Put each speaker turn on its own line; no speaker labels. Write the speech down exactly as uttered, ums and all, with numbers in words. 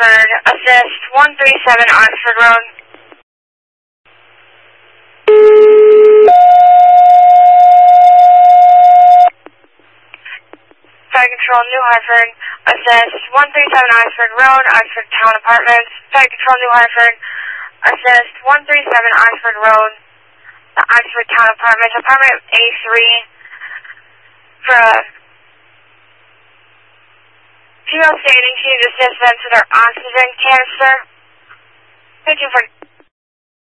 Oxford, assist one three seven Oxford Road. Fire Control, New Hartford, assist one three seven Oxford Road, Oxford Town Apartments. Fire Control, New Hartford, assist one three seven Oxford Road, the Oxford Town Apartments, apartment A three, for a female stating she needs assistance with her oxygen canister. Thank you for...